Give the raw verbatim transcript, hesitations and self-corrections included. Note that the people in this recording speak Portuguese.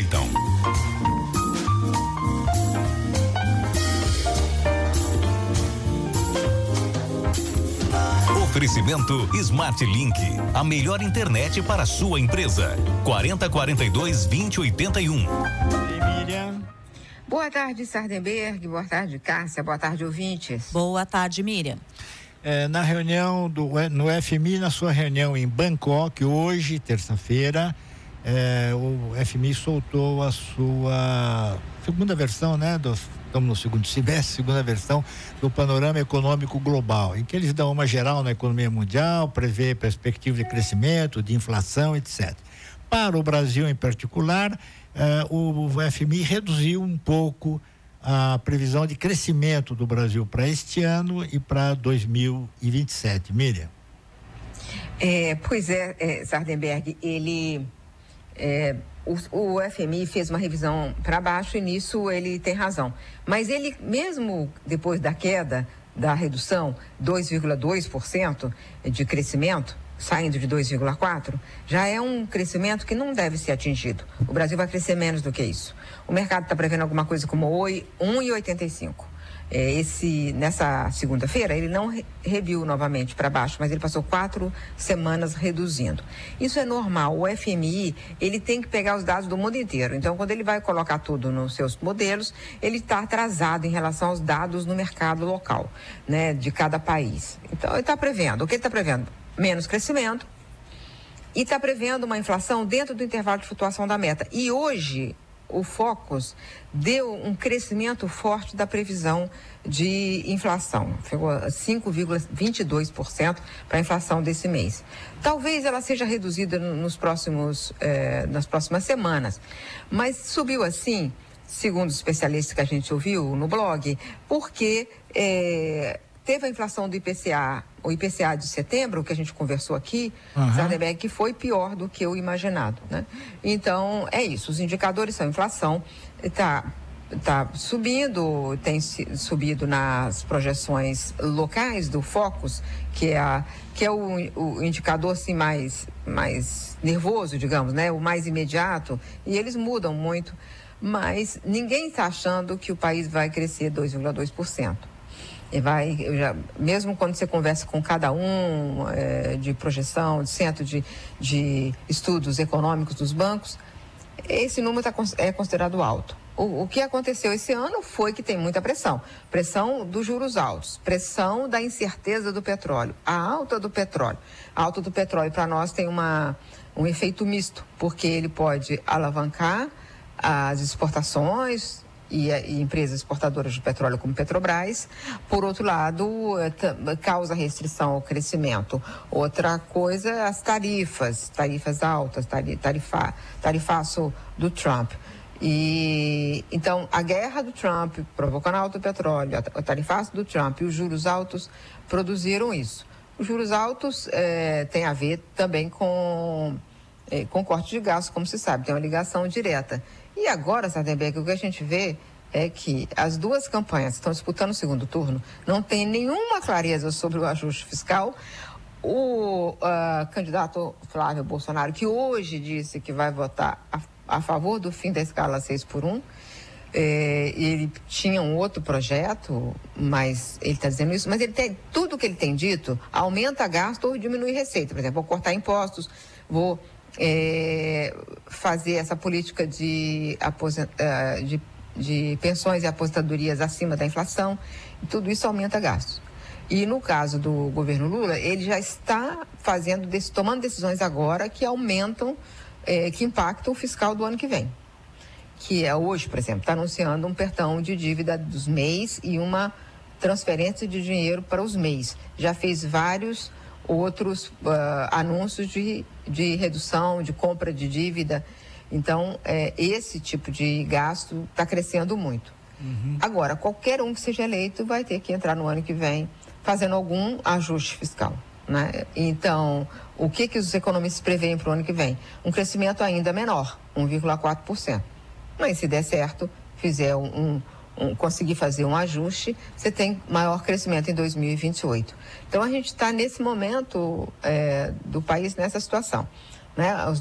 Leitão. Oferecimento Smart Link, a melhor internet para a sua empresa. quarenta, quarenta e dois, vinte, oitenta e um. E Miriam. Boa tarde, Sardenberg. Boa tarde, Cássia. Boa tarde, ouvintes. Boa tarde, Miriam. É, na reunião do, no F M I, na sua reunião em Bangkok, hoje, terça-feira, é, o F M I soltou a sua segunda versão, né? Dos, estamos no segundo semestre, segunda versão do panorama econômico global, em que eles dão uma geral na economia mundial, prevê perspectiva de crescimento, de inflação, etcétera. Para o Brasil em particular, eh, o, o F M I reduziu um pouco a previsão de crescimento do Brasil para este ano e para dois mil e vinte e sete. Miriam. É, pois é, é, Sardenberg, ele é, o, o F M I fez uma revisão para baixo e nisso ele tem razão. Mas ele, mesmo depois da queda, da redução, dois vírgula dois por cento de crescimento, saindo de dois vírgula quatro por cento, já é um crescimento que não deve ser atingido. O Brasil vai crescer menos do que isso. O mercado está prevendo alguma coisa como um vírgula oitenta e cinco. É, esse, nessa segunda-feira, ele não re- reviu novamente para baixo, mas ele passou quatro semanas reduzindo. Isso é normal. O F M I, ele tem que pegar os dados do mundo inteiro. Então, quando ele vai colocar tudo nos seus modelos, ele está atrasado em relação aos dados no mercado local, né, de cada país. Então, ele está prevendo. O que ele está prevendo? Menos crescimento e está prevendo uma inflação dentro do intervalo de flutuação da meta. E hoje, o Focus deu um crescimento forte da previsão de inflação. Chegou a cinco vírgula vinte e dois por cento para a inflação desse mês. Talvez ela seja reduzida nos próximos, eh, nas próximas semanas, mas subiu assim, segundo os especialistas que a gente ouviu no blog, porque eh, teve a inflação do I P C A, o I P C A de setembro, que a gente conversou aqui, uhum. Sardenberg, que foi pior do que o imaginado, né? Então, é isso, os indicadores são inflação, está tá subindo, tem subido nas projeções locais do Focus, que é, a, que é o, o indicador assim, mais, mais nervoso, digamos, né? O mais imediato, e eles mudam muito, mas ninguém está achando que o país vai crescer dois vírgula dois por cento. E vai, eu já, mesmo quando você conversa com cada um é, de projeção, de centro de, de estudos econômicos dos bancos, esse número tá, é considerado alto. O, o que aconteceu esse ano foi que tem muita pressão. Pressão dos juros altos, pressão da incerteza do petróleo, a alta do petróleo. A alta do petróleo para nós tem uma, um efeito misto, porque ele pode alavancar as exportações, E, e empresas exportadoras de petróleo como Petrobras. Por outro lado, t- causa restrição ao crescimento. Outra coisa, as tarifas, tarifas altas, tari- tarifa, tarifaço do Trump. E então a guerra do Trump provocando a alta do petróleo, o tarifaço do Trump e os juros altos produziram isso. Os juros altos eh, têm a ver também com, eh, com corte de gastos, como se sabe, tem uma ligação direta. E agora, Sardenberg, o que a gente vê é que as duas campanhas que estão disputando o segundo turno não tem nenhuma clareza sobre o ajuste fiscal. O uh, candidato Flávio Bolsonaro, que hoje disse que vai votar a, a favor do fim da escala seis por um, eh, ele tinha um outro projeto, mas ele está dizendo isso, mas ele tem, tudo que ele tem dito aumenta gasto ou diminui receita. Por exemplo, vou cortar impostos, vou É, fazer essa política de, aposent, uh, de, de pensões e aposentadorias acima da inflação, tudo isso aumenta gastos. E no caso do governo Lula, ele já está fazendo, tomando decisões agora que aumentam, eh, que impactam o fiscal do ano que vem. Que é hoje, por exemplo, está anunciando um perdão de dívida dos M E Is e uma transferência de dinheiro para os M E Is. Já fez vários outros uh, anúncios de, de redução, de compra de dívida. Então, é, esse tipo de gasto está crescendo muito. Uhum. Agora, qualquer um que seja eleito vai ter que entrar no ano que vem fazendo algum ajuste fiscal, né? Então, o que, que os economistas preveem para o ano que vem? Um crescimento ainda menor, um vírgula quatro por cento. Mas se der certo, fizer um... um Um, conseguir fazer um ajuste, você tem maior crescimento em dois mil e vinte e oito. Então, a gente está nesse momento é, do país nessa situação, né? Os